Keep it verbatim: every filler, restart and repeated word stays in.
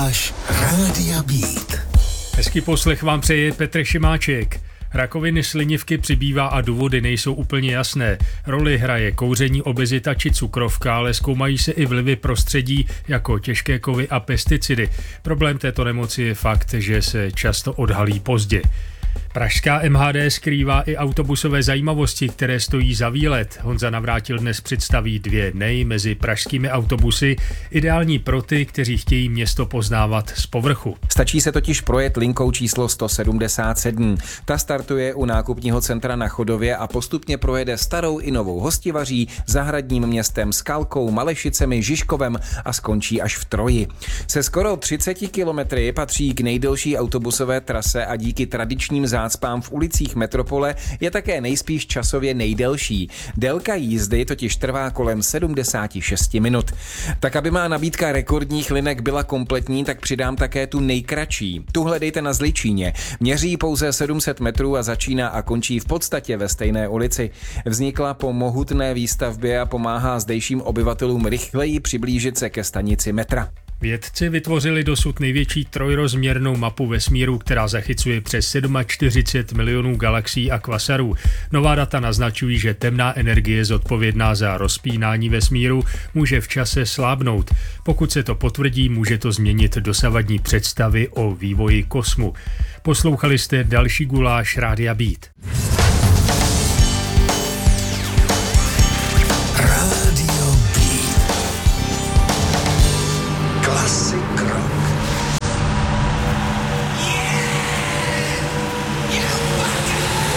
Guláš Rádia Beat. Hezký poslech vám přeje Petr Šimáček. Rakoviny slinivky přibývá a důvody nejsou úplně jasné. Roli hraje kouření, obezita či cukrovka, ale zkoumají se i vlivy prostředí jako těžké kovy a pesticidy. Problém této nemoci je fakt, že se často odhalí pozdě. Pražská M H D skrývá i autobusové zajímavosti, které stojí za výlet. Honza Navrátil dnes představí dvě nej mezi pražskými autobusy, ideální pro ty, kteří chtějí město poznávat z povrchu. Stačí se totiž projet linkou číslo sto sedmdesát sedm. Ta startuje u nákupního centra na Chodově a postupně projede starou i novou Hostivaří, zahradním městem Skalkou, Malešicemi, Žižkovem a skončí až v Troji. Se skoro třiceti kilometry patří k nejdelší autobusové trase a díky tradičním zácpám v ulicích metropole je také nejspíš časově nejdelší. Délka jízdy totiž trvá kolem sedmdesát šest minut. Tak aby má nabídka rekordních linek byla kompletní, tak přidám také tu nejkratší. Tu hledejte na Zličíně. Měří pouze sedm set metrů a začíná a končí v podstatě ve stejné ulici. Vznikla po mohutné výstavbě a pomáhá zdejším obyvatelům rychleji přiblížit se ke stanici metra. Vědci vytvořili dosud největší trojrozměrnou mapu vesmíru, která zachycuje přes čtyřicet sedm milionů galaxií a kvasarů. Nová data naznačují, že temná energie zodpovědná za rozpínání vesmíru může v čase slábnout. Pokud se to potvrdí, může to změnit dosavadní představy o vývoji kosmu. Poslouchali jste další Guláš Rádia Beat.